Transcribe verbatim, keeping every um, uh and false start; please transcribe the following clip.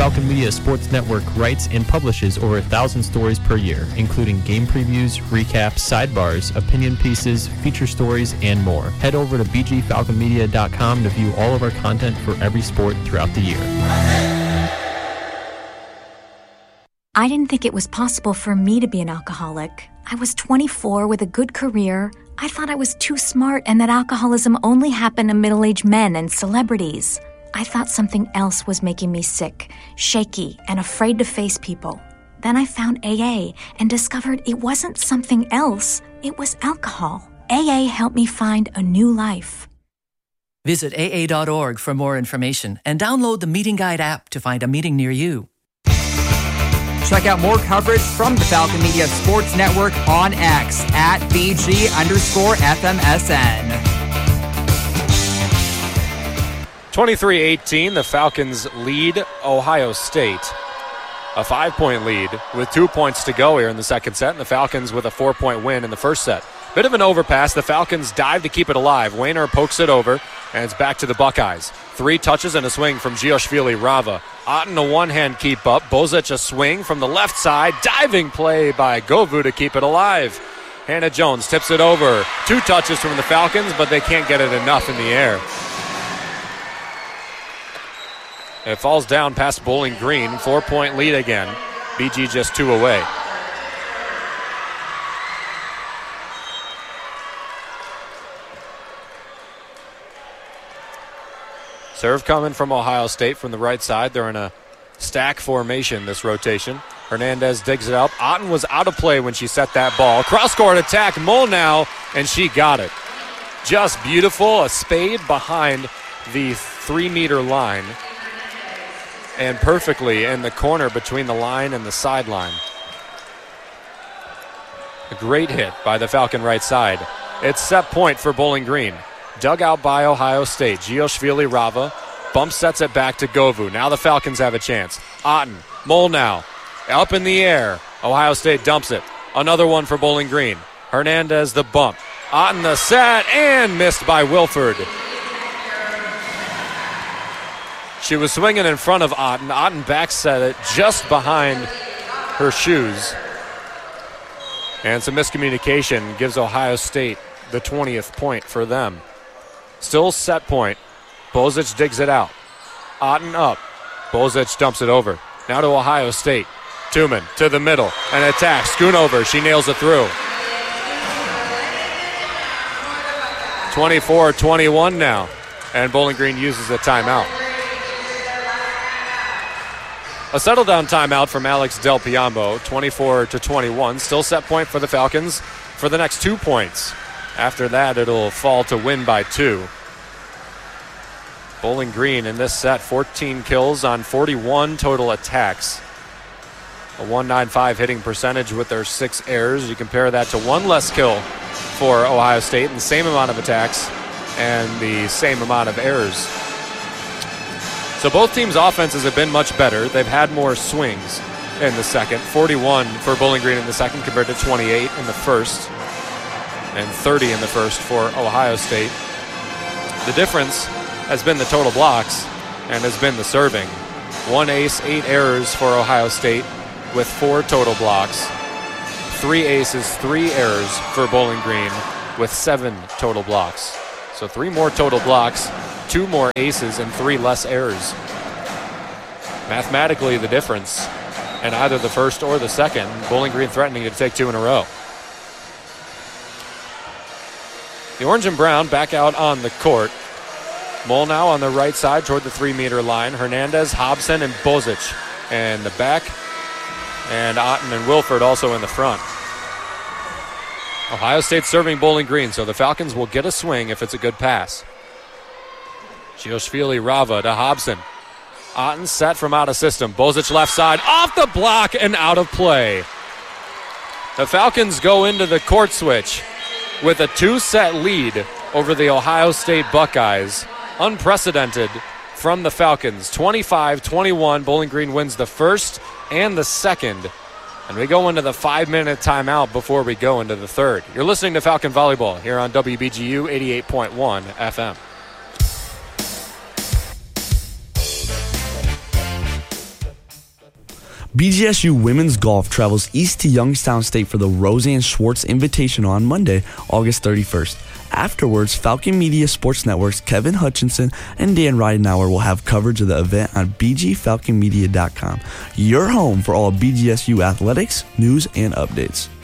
Falcon Media Sports Network writes and publishes over a thousand stories per year, including game previews, recaps, sidebars, opinion pieces, feature stories, and more. Head over to b g falcon media dot com to view all of our content for every sport throughout the year. I didn't think it was possible for me to be an alcoholic. I was twenty-four with a good career. I thought I was too smart and that alcoholism only happened to middle-aged men and celebrities. I thought something else was making me sick, shaky, and afraid to face people. Then I found A A and discovered it wasn't something else, it was alcohol. A A helped me find a new life. Visit A A dot org for more information and download the Meeting Guide app to find a meeting near you. Check out more coverage from the Falcon Media Sports Network on X at BG underscore FMSN. twenty-three eighteen, the Falcons lead Ohio State. A five-point lead with two points to go here in the second set, and the Falcons with a four-point win in the first set. Bit of an overpass. The Falcons dive to keep it alive. Wayner pokes it over, and it's back to the Buckeyes. Three touches and a swing from Gioshvili Rava. Otten a one-hand keep up. Bozic a swing from the left side. Diving play by Govu to keep it alive. Hannah Jones tips it over. Two touches from the Falcons, but they can't get it enough in the air. It falls down past Bowling Green. Four-point lead again. B G just two away. Serve coming from Ohio State from the right side. They're in a stack formation this rotation. Hernandez digs it up. Otten was out of play when she set that ball. Cross-court attack, Molnau, and she got it. Just beautiful. A spade behind the three-meter line. And perfectly in the corner between the line and the sideline. A great hit by the Falcon right side. It's set point for Bowling Green. Dug out by Ohio State. Gioshvili Rava bump sets it back to Govu. Now the Falcons have a chance. Otten, Molnau, up in the air. Ohio State dumps it. Another one for Bowling Green. Hernandez the bump. Otten the set, and missed by Wilford. She was swinging in front of Otten. Otten back set it just behind her shoes. And some miscommunication gives Ohio State the twentieth point for them. Still set point. Bozic digs it out. Otten up. Bozic dumps it over. Now to Ohio State. Tuman to the middle. An attack. Schoonover. She nails it through. twenty-four twenty-one now. And Bowling Green uses a timeout. A settle down timeout from Alex Del Piombo. twenty-four to twenty-one. Still set point for the Falcons for the next two points. After that, it'll fall to win by two. Bowling Green in this set, fourteen kills on forty-one total attacks. A one ninety-five hitting percentage with their six errors. You compare that to one less kill for Ohio State and the same amount of attacks and the same amount of errors. So both teams' offenses have been much better. They've had more swings in the second. forty-one for Bowling Green in the second compared to twenty-eight in the first. And thirty in the first for Ohio State. The difference has been the total blocks and has been the serving. One ace, eight errors for Ohio State with four total blocks. Three aces, three errors for Bowling Green with seven total blocks. So three more total blocks, two more aces, and three less errors. Mathematically, the difference in either the first or the second, Bowling Green threatening to take two in a row. The orange and brown back out on the court. Molnau on the right side toward the three-meter line. Hernandez, Hobson, and Bozic in the back. And Otten and Wilford also in the front. Ohio State serving Bowling Green, so the Falcons will get a swing if it's a good pass. Gioshvili Rava to Hobson. Otten set from out of system. Bozic left side, off the block and out of play. The Falcons go into the court switch with a two-set lead over the Ohio State Buckeyes. Unprecedented from the Falcons. twenty-five twenty-one. Bowling Green wins the first and the second. And we go into the five-minute timeout before we go into the third. You're listening to Falcon Volleyball here on W B G U eighty-eight point one F M. B G S U Women's Golf travels east to Youngstown State for the Roseanne Schwartz Invitational on Monday, August thirty-first. Afterwards, Falcon Media Sports Network's Kevin Hutchinson and Dan Ridenauer will have coverage of the event on b g falcon media dot com, your home for all B G S U athletics, news, and updates.